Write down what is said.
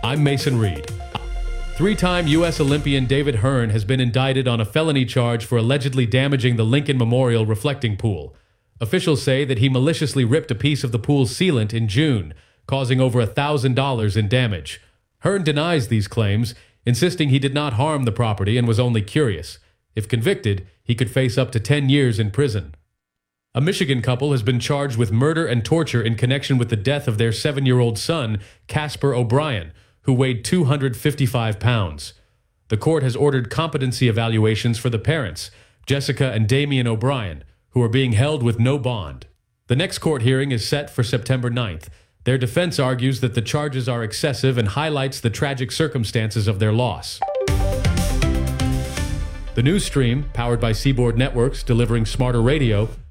I'm Mason Reed. Three-time U.S. Olympian David Hearn has been indicted on a felony charge for allegedly damaging the Lincoln Memorial reflecting pool. Officials say that he maliciously ripped a piece of the pool's sealant in June, causing over $1,000 in damage. Hearn denies these claims, insisting he did not harm the property and was only curious. If convicted, he could face up to 10 years in prison. A Michigan couple has been charged with murder and torture in connection with the death of their 7-year-old son, Casper O'Brien, who weighed 255 pounds. The court has ordered competency evaluations for the parents, Jessica and Damian O'Brien, who are being held with no bond. The next court hearing is set for September 9th. Their defense argues that the charges are excessive and highlights the tragic circumstances of their loss. The news stream, powered by Seaboard Networks, delivering smarter radio,